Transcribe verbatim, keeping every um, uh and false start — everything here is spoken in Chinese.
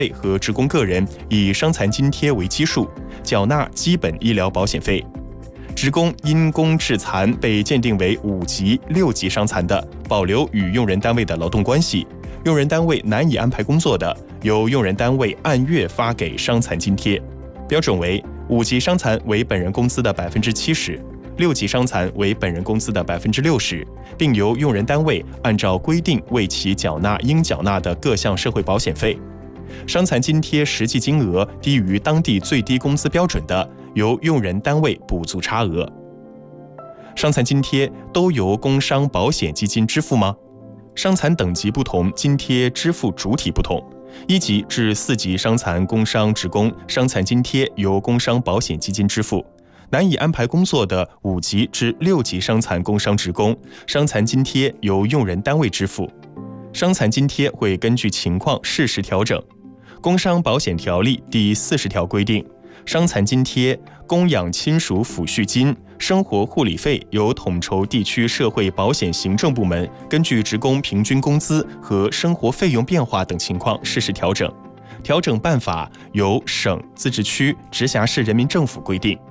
和职工个人以伤残津贴为基数，缴纳基本医疗保险费。职工因公致残被鉴定为五级、六级伤残的，保留与用人单位的劳动关系；用人单位难以安排工作的，由用人单位按月发给伤残津贴。标准为五级伤残为本人工资的百分之七十，六级伤残为本人工资的百分之六十，并由用人单位按照规定为其缴纳应缴纳的各项社会保险费。伤残津贴实际金额低于当地最低工资标准的，由用人单位补足差额。伤残津贴都由工伤保险基金支付吗？伤残等级不同，津贴支付主体不同。一级至四级伤残工伤职工，伤残津贴由工伤保险基金支付；难以安排工作的五级至六级伤残工伤职工，伤残津贴由用人单位支付。伤残津贴会根据情况适时调整。工伤保险条例第四十条规定，伤残津贴、供养亲属抚恤金、生活护理费由统筹地区社会保险行政部门根据职工平均工资和生活费用变化等情况适时调整，调整办法由省、自治区、直辖市人民政府规定。